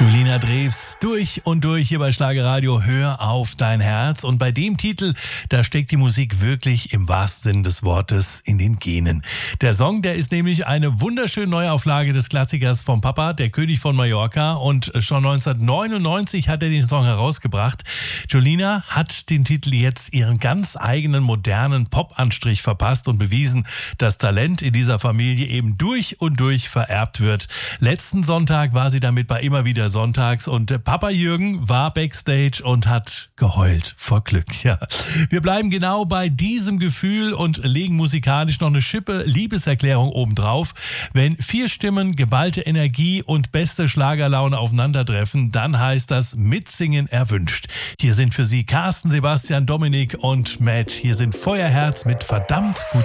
Julina Drews, durch und durch hier bei Schlagerradio, hör auf dein Herz. Und bei dem Titel, da steckt die Musik wirklich im wahrsten Sinn des Wortes in den Genen. Der Song, der ist nämlich eine wunderschöne Neuauflage des Klassikers vom Papa, der König von Mallorca. Und schon 1999 hat er den Song herausgebracht. Julina hat den Titel jetzt ihren ganz eigenen modernen Pop-Anstrich verpasst und bewiesen, dass Talent in dieser Familie eben durch und durch vererbt wird. Letzten Sonntag war sie damit bei Immer wieder Sonntags und Papa Jürgen war backstage und hat geheult vor Glück. Ja. Wir bleiben genau bei diesem Gefühl und legen musikalisch noch eine Schippe Liebeserklärung obendrauf. Wenn 4 Stimmen, geballte Energie und beste Schlagerlaune aufeinandertreffen, dann heißt das Mitsingen erwünscht. Hier sind für Sie Carsten, Sebastian, Dominik und Matt. Hier sind Feuerherz mit verdammt gut.